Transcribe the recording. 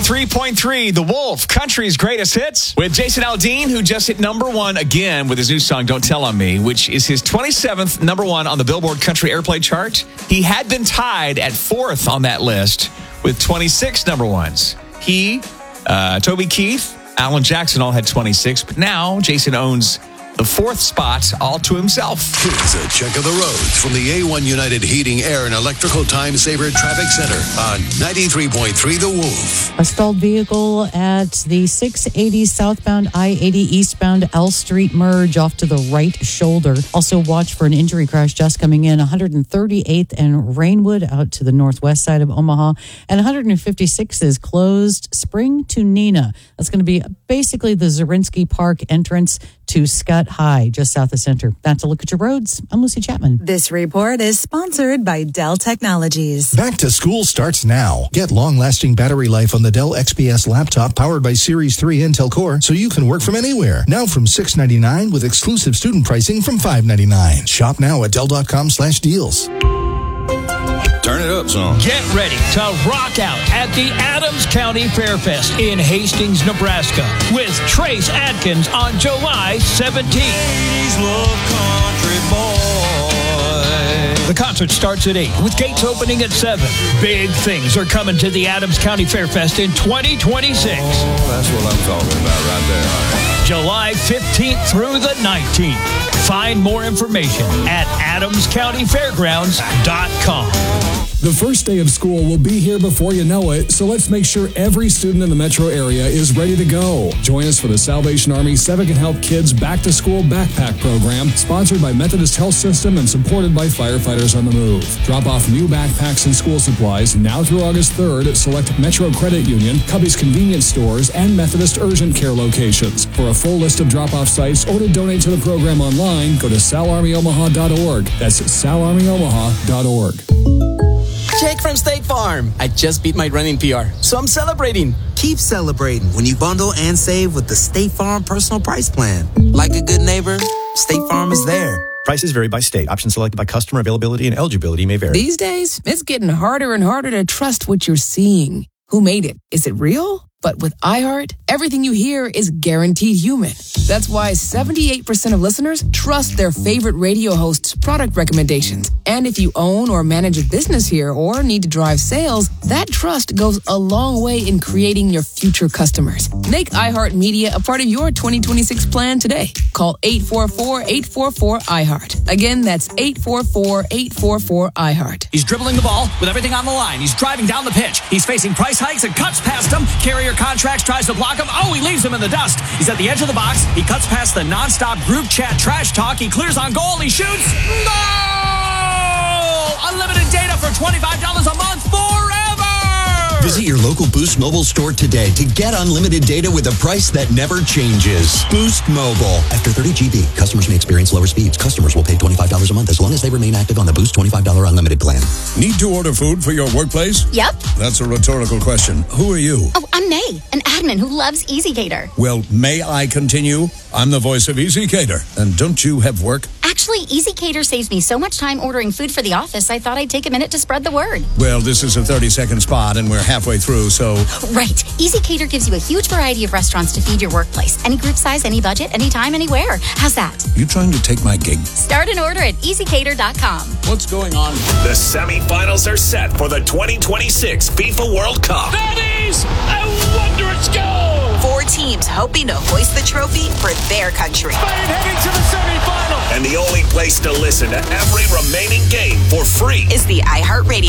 93.3, The Wolf, country's greatest hits, with Jason Aldean, who just hit number one again with his new song, Don't Tell On Me, which is his 27th number one on the Billboard Country Airplay chart. He had been tied at fourth on that list with 26 number ones. He, Toby Keith, Alan Jackson all had 26, but now Jason owns the fourth spot all to himself. Here's a check of the roads from the A1 United Heating, Air, and Electrical Time Saver Traffic Center on 93.3 The Wolf. A stalled vehicle at the 680 southbound I-80 eastbound L Street merge off to the right shoulder. Also watch for an injury crash just coming in 138th and Rainwood out to the northwest side of Omaha. And 156th is closed Spring to Neenah. That's going to be basically the Zarinsky Park entrance to Scott High, just south of Center. That's a look at your roads. I'm Lucy Chapman. This report is sponsored by Dell Technologies. Back to school starts now. Get long-lasting battery life on the Dell XPS laptop powered by Series 3 Intel Core so you can work from anywhere. Now from $699 with exclusive student pricing from $599. Shop now at Dell.com/deals. Turn it up, son. Get ready to rock out at the Adams County Fairfest in Hastings, Nebraska with Trace Adkins on July 17th. Ladies love country boy. The concert starts at 8 with gates opening at 7. Big things are coming to the Adams County Fairfest in 2026. Oh, that's what I'm talking about right there. July 15th through the 19th. Find more information at adamscountyfairgrounds.com. The first day of school will be here before you know it, so let's make sure every student in the metro area is ready to go. Join us for the Salvation Army Seven Can Help Kids Back to School Backpack Program, sponsored by Methodist Health System and supported by Firefighters on the Move. Drop off new backpacks and school supplies now through August 3rd at select Metro Credit Union, Cubby's Convenience Stores, and Methodist Urgent Care locations. For a full list of drop-off sites or to donate to the program online, go to salarmyomaha.org. That's salarmyomaha.org. Jake from State Farm. I just beat my running PR, so I'm celebrating. Keep celebrating when you bundle and save with the State Farm Personal Price Plan. Like a good neighbor, State Farm is there. Prices vary by state. Options selected by customer. Availability and eligibility may vary. These days, it's getting harder and harder to trust what you're seeing. Who made it? Is it real? But with iHeart, everything you hear is guaranteed human. That's why 78% of listeners trust their favorite radio host's product recommendations. And if you own or manage a business here or need to drive sales, that trust goes a long way in creating your future customers. Make iHeartMedia a part of your 2026 plan today. Call 844-844-iHeart. Again, that's 844-844-iHeart. He's dribbling the ball with everything on the line. He's driving down the pitch. He's facing price hikes and cuts past him. Carrier Contracts tries to block him. Oh, he leaves him in the dust. He's at the edge of the box. He cuts past the nonstop group chat trash talk. He clears on goal. He shoots. Goal! Unlimited data for $25 a month forever! Visit your local Boost Mobile store today to get unlimited data with a price that never changes. Boost Mobile. After 30 GB, customers may experience lower speeds. Customers will pay $25 a month as long as they remain active on the Boost $25 unlimited plan. Need to order food for your workplace? Yep. That's a rhetorical question. Who are you? Oh, I'm May, an admin who loves EasyCater. Well, may I continue? I'm the voice of EasyCater. And don't you have work? Actually, EasyCater saves me so much time ordering food for the office, I thought I'd take a minute to spread the word. Well, this is a 30-second spot, and we're halfway through, so... Right. EasyCater gives you a huge variety of restaurants to feed your workplace. Any group size, any budget, anytime, anywhere. How's that? You trying to take my gig? Start an order at EasyCater.com. What's going on? The semifinals are set for the 2026 FIFA World Cup. That is a wondrous goal! 4 teams hoping to hoist the trophy for their country. Spain heading to the semifinal. And the only place to listen to every remaining game for free is the iHeartRadio